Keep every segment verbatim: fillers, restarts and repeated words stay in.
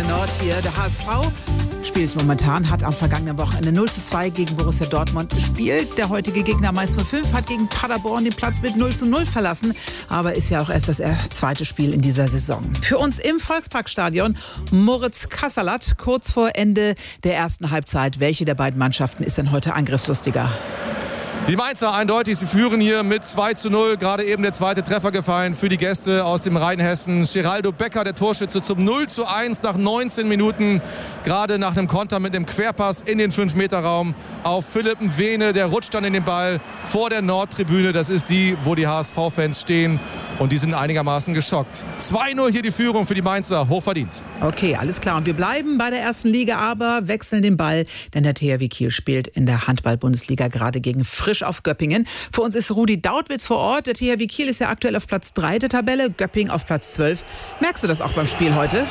Nord hier. Der H S V spielt momentan, hat am vergangenen Wochenende null zu zwei gegen Borussia Dortmund gespielt. Der heutige Gegner Mainz null fünf hat gegen Paderborn den Platz mit null zu null verlassen, aber ist ja auch erst das zweite Spiel in dieser Saison. Für uns im Volksparkstadion Moritz Kasserlat, kurz vor Ende der ersten Halbzeit. Welche der beiden Mannschaften ist denn heute angriffslustiger? Die Mainzer eindeutig, sie führen hier mit zwei zu null. Gerade eben der zweite Treffer gefallen für die Gäste aus dem Rheinhessen. Geraldo Becker, der Torschütze, zum null zu eins nach neunzehn Minuten. Gerade nach einem Konter mit einem Querpass in den fünf Meter Raum auf Philipp Mwene. Der rutscht dann in den Ball vor der Nordtribüne. Das ist die, wo die H S V-Fans stehen. Und die sind einigermaßen geschockt. zwei null hier die Führung für die Mainzer. Hochverdient. Okay, alles klar. Und wir bleiben bei der ersten Liga, aber wechseln den Ball. Denn der T H W Kiel spielt in der Handball-Bundesliga gerade gegen Frisch auf Göppingen. Für uns ist Rudi Dautwitz vor Ort. Der T H W Kiel ist ja aktuell auf Platz drei der Tabelle, Göppingen auf Platz zwölf. Merkst du das auch beim Spiel heute?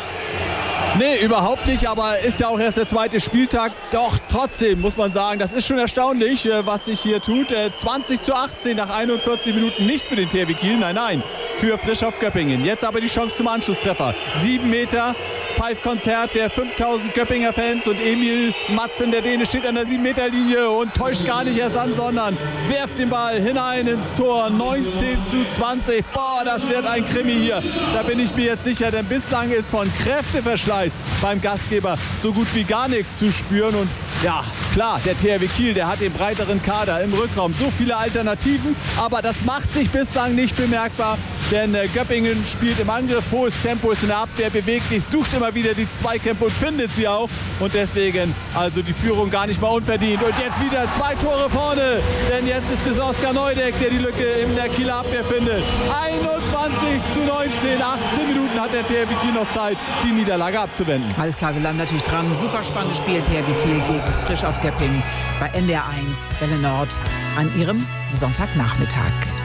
Nee, überhaupt nicht, aber ist ja auch erst der zweite Spieltag. Doch trotzdem muss man sagen, das ist schon erstaunlich, was sich hier tut. zwanzig zu achtzehn nach einundvierzig Minuten nicht für den T H W Kiel, nein, nein, für Frisch auf Göppingen. Jetzt aber die Chance zum Anschlusstreffer. Sieben Meter, Pfeifkonzert der fünftausend Göppinger Fans und Emil Matzen, der Däne, steht an der sieben Meter Linie und täuscht gar nicht erst an, sondern werft den Ball hinein ins Tor. neunzehn zu zwanzig. Boah, das wird ein Krimi hier. Da bin ich mir jetzt sicher, denn bislang ist von Kräfteverschleiß beim Gastgeber so gut wie gar nichts zu spüren. Und ja, klar, der T H W Kiel, der hat den breiteren Kader im Rückraum. So viele Alternativen, aber das macht sich bislang nicht bemerkbar, denn äh, Göppingen spielt im Angriff, hohes Tempo, ist in der Abwehr beweglich, sucht immer wieder die Zweikämpfe und findet sie auch. Und deswegen also die Führung gar nicht mal unverdient. Und jetzt wieder zwei Tore vorne, denn jetzt ist es Oskar Neudeck, der die Lücke in der Kieler Abwehr findet. einundzwanzig zu neunzehn, achtzehn Minuten hat der T H W Kiel noch Zeit, die Niederlage abzuwenden. Alles klar, wir bleiben natürlich dran. Super spannendes Spiel, T H W Kiel gegen Frisch auf Göppingen bei N D R eins Welle Nord an ihrem Sonntagnachmittag.